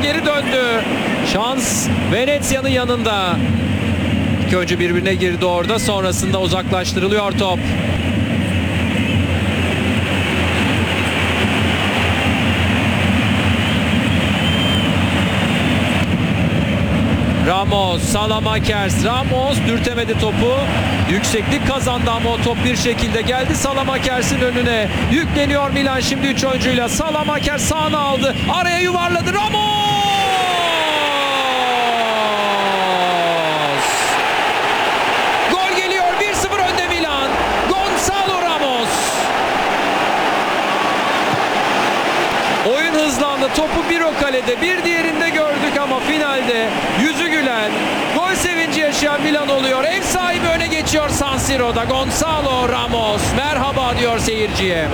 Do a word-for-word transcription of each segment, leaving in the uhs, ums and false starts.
geri döndü. Şans Venezia'nın yanında. İlk önce birbirine girdi orada. Sonrasında uzaklaştırılıyor top. Ramos, Salamakers. Ramos dürtemedi topu. Yükseklik kazandı ama o top bir şekilde geldi Salamakers'in önüne. Yükleniyor Milan şimdi üç oyuncuyla. Salamakers sağına aldı. Araya yuvarladı. Ramos! Gol geliyor. bir sıfır önde Milan. Gonçalo Ramos. Oyun hızlandı. Topu bir o kalede, bir diğerinde gördük ama finalde yüzü gülen, gol sevinci yaşayan Milan oluyor. Ev sahibi öne geçiyor San Siro'da. Gonçalo Ramos merhaba diyor seyirciye.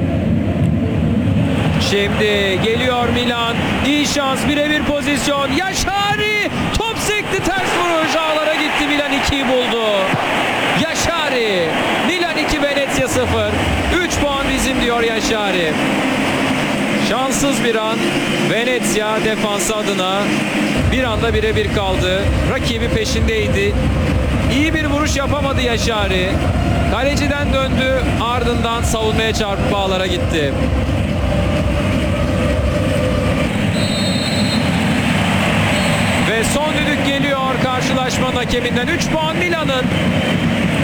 Şimdi geliyor Milan. İyi şans, birebir pozisyon. Yaşari top sekti, ters vuruş ağlara gitti. Milan ikiyi buldu. Yaşari. Milan iki, Venezia sıfır. üç puan bizim diyor Yaşari. Şanssız bir an Venezia defansı adına, bir anda birebir kaldı. Rakibi peşindeydi. İyi bir vuruş yapamadı Yaşari. Kaleciden döndü, ardından savunmaya çarpıp ağlara gitti. Ve son düdük geliyor karşılaşmanın hakeminden. üç puan Milan'ın.